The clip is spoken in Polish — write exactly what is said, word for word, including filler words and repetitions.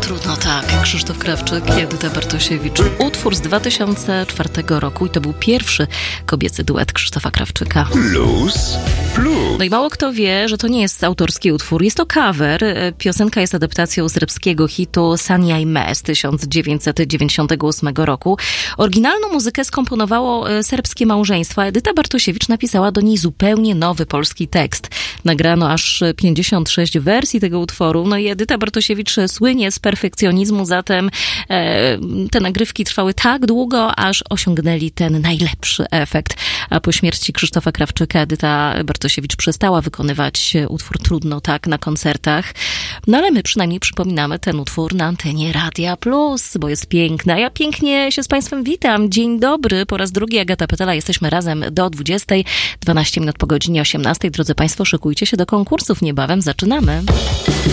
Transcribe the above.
Trudno tak. Krzysztof Krawczyk, Edyta Bartosiewicz. Utwór z dwa tysiące czwartego roku i to był pierwszy kobiecy duet Krzysztofa Krawczyka. Plus, plus. No i mało kto wie, że to nie jest autorski utwór. Jest to cover. Piosenka jest adaptacją serbskiego hitu Sanja i Me z tysiąc dziewięćset dziewięćdziesiątego ósmego roku. Oryginalną muzykę skomponowało serbskie małżeństwo. Edyta Bartosiewicz napisała do niej zupełnie nowy polski tekst. Nagrano aż pięćdziesiąt sześć wersji tego utworu. No i Edyta Bartosiewicz słynie z perfekcjonizmu, zatem e, te nagrywki trwały tak długo, aż osiągnęli ten najlepszy efekt. A po śmierci Krzysztofa Krawczyka Edyta Bartosiewicz przestała wykonywać utwór Trudno tak na koncertach. No ale my przynajmniej przypominamy ten utwór na antenie Radia Plus, bo jest piękny. A ja pięknie się z Państwem witam. Dzień dobry. Po raz drugi Agata Pytela. Jesteśmy razem do dwudziestej. dwanaście minut po godzinie osiemnastej. Drodzy Państwo, szykujcie się do konkursów. Niebawem zaczynamy.